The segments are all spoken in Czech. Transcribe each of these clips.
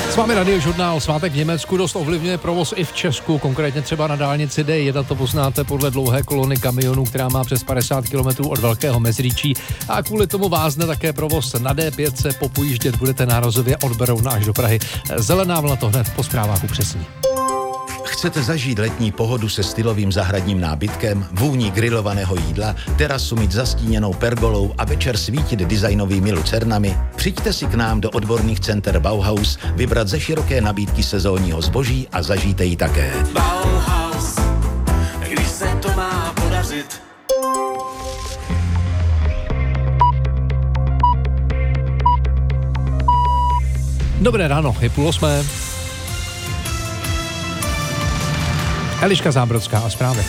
S vámi Radiožurnál. Svátek v Německu dost ovlivňuje provoz i v Česku, konkrétně třeba na dálnici D1, to poznáte podle dlouhé kolony kamionů, která má přes 50 km od Velkého Meziříčí, a kvůli tomu vázne také provoz na D5, popojíždět budete nárazově od Berouna až do Prahy. Zelená vlna to hned po zprávách upřesní. Chcete zažít letní pohodu se stylovým zahradním nábytkem, vůní grilovaného jídla, terasu mít zastíněnou pergolou a večer svítit designovými lucernami? Přijďte si k nám do odborných center Bauhaus, vybrat ze široké nabídky sezónního zboží a zažijte ji také. Bauhaus, když se to má podařit. Dobré ráno, je 7:30. Eliška Zábrodská a zprávy.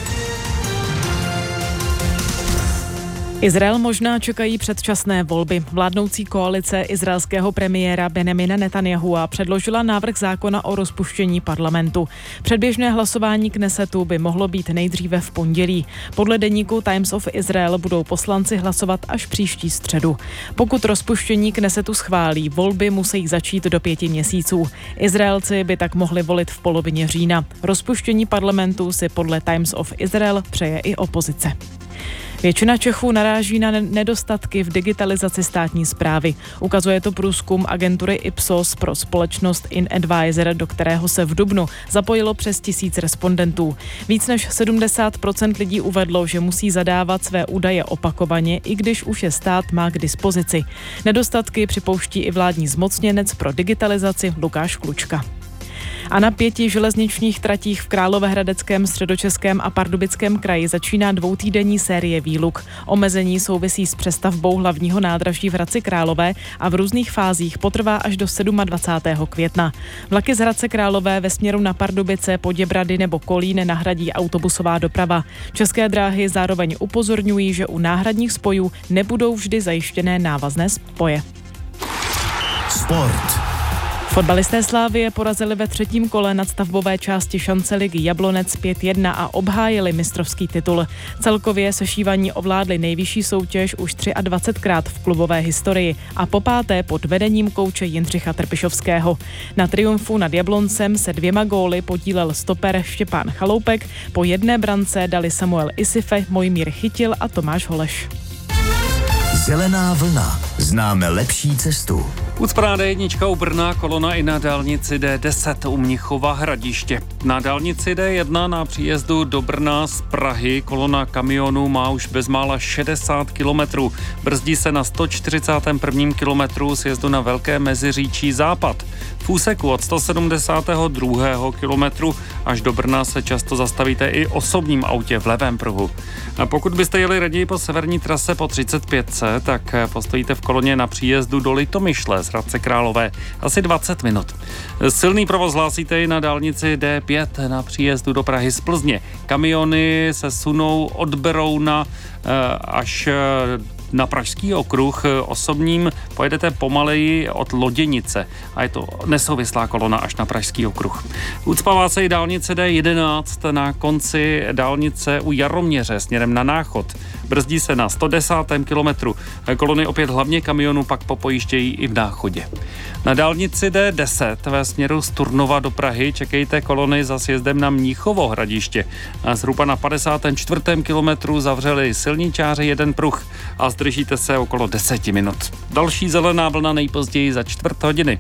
Izrael možná čekají předčasné volby. Vládnoucí koalice izraelského premiéra Benjamina Netanyahua předložila návrh zákona o rozpuštění parlamentu. Předběžné hlasování Knesetu by mohlo být nejdříve v pondělí. Podle deníku Times of Israel budou poslanci hlasovat až příští středu. Pokud rozpuštění Knesetu schválí, volby musí začít do 5 měsíců. Izraelci by tak mohli volit v polovině října. Rozpuštění parlamentu si podle Times of Israel přeje i opozice. Většina Čechů naráží na nedostatky v digitalizaci státní správy. Ukazuje to průzkum agentury Ipsos pro společnost InAdvisor, do kterého se v dubnu zapojilo přes 1000 respondentů. Víc než 70% lidí uvedlo, že musí zadávat své údaje opakovaně, i když už je stát má k dispozici. Nedostatky připouští i vládní zmocněnec pro digitalizaci Lukáš Klučka. A na 5 železničních tratích v Královéhradeckém, Středočeském a Pardubickém kraji začíná 2týdenní série výluk. Omezení souvisí s přestavbou hlavního nádraží v Hradci Králové a v různých fázích potrvá až do 27. května. Vlaky z Hradce Králové ve směru na Pardubice, Poděbrady nebo Kolín nahradí autobusová doprava. České dráhy zároveň upozorňují, že u náhradních spojů nebudou vždy zajištěné návazné spoje. Sport. Fotbalisté Slavie porazili ve 3. kole nadstavbové části šance ligy Jablonec 5-1 a obhájili mistrovský titul. Celkově sešívaní ovládli nejvyšší soutěž už 23krát v klubové historii a popáté pod vedením kouče Jindřicha Trpišovského. Na triumfu nad Jabloncem se 2 góly podílel stoper Štěpán Chaloupek, po 1 brance dali Samuel Isife, Mojmír Chytil a Tomáš Holeš. Zelená vlna. Známe lepší cestu. Ucpaná D1 u Brna, kolona i na dálnici D10 u Mnichova Hradiště. Na dálnici D1 na příjezdu do Brna z Prahy kolona kamionů má už bezmála 60 kilometrů. Brzdí se na 141. kilometru sjezdu na Velké Meziříčí západ. V úseku od 172. kilometru až do Brna se často zastavíte i osobním autě v levém pruhu. A pokud byste jeli raději po severní trase po 35, tak postojíte v koloně na příjezdu do Litomyšle z Hradce Králové asi 20 minut. Silný provoz hlásíte i na dálnici D5 na příjezdu do Prahy z Plzně. Kamiony se sunou od Berouna až na Pražský okruh. Osobním pojedete pomaleji od Loděnice a je to nesouvislá kolona až na Pražský okruh. Ucpává se i dálnice D11 na konci dálnice u Jaroměře směrem na Náchod. Brzdí se na 110. kilometru. Kolony opět hlavně kamionů pak popojíždějí i v Náchodě. Na dálnici D10 ve směru z Turnova do Prahy čekejte kolony za sjezdem na Mnichovo Hradiště. Zhruba na 54. kilometru zavřeli silničáři jeden pruh a zdržíte se okolo 10 minut. Další zelená vlna nejpozději za 4 hodiny.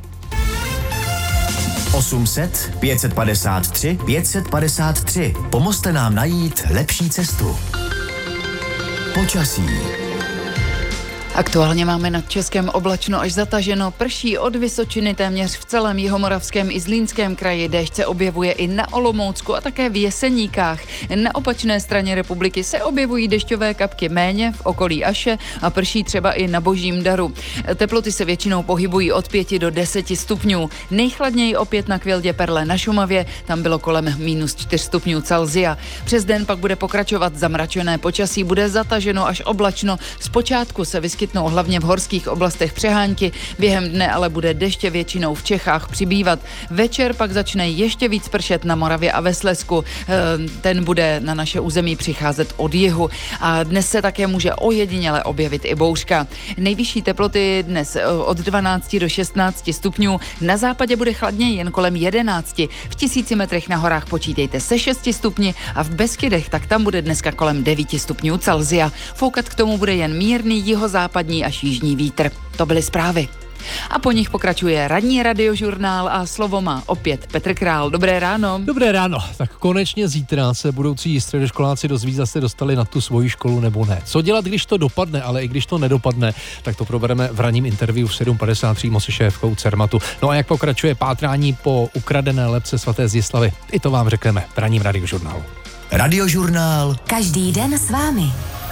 800 553 553. Pomozte nám najít lepší cestu. Počasí. Aktuálně máme nad Českem oblačno až zataženo, prší od Vysočiny téměř v celém Jihomoravském i Zlínském kraji, déšť se objevuje i na Olomoucku a také v Jeseníkách. Na opačné straně republiky se objevují dešťové kapky méně v okolí Aše a prší třeba i na Božím Daru. Teploty se většinou pohybují od 5 do 10 stupňů. Nejchladněji opět na Kvildě Perle na Šumavě, tam bylo kolem -4 stupňů Celsia. Přes den pak bude pokračovat zamračené počasí, bude zataženo až oblačno, zpočátku se vyskytuje naskytnou hlavně v horských oblastech přehánky. Během dne ale bude deště většinou v Čechách přibývat. Večer pak začne ještě víc pršet na Moravě a ve Slezsku. Ten bude na naše území přicházet od jihu. A dnes se také může ojediněle objevit i bouřka. Nejvyšší teploty dnes od 12 do 16 stupňů. Na západě bude chladněji jen kolem 11. V 1000 metrech na horách počítejte se 6 stupni a v Beskydech tak tam bude dneska kolem 9 stupňů Celsia. Foukat k tomu bude jen mírný jihozápadní až jižní vítr. To byly zprávy. A po nich pokračuje ranní radiožurnál a slovo má opět Petr Král. Dobré ráno. Dobré ráno. Tak konečně zítra se budoucí středoškoláci dozví, zase dostali na tu svoji školu nebo ne. Co dělat, když to dopadne, ale i když to nedopadne, tak to probereme v ranním interview v 7:50 přímo se šéfkou Cermatu. No a jak pokračuje pátrání po ukradené lebce svaté Zjislavy, i to vám řekneme v ranním radiožurnálu. Radiožurnál. Každý den s vámi.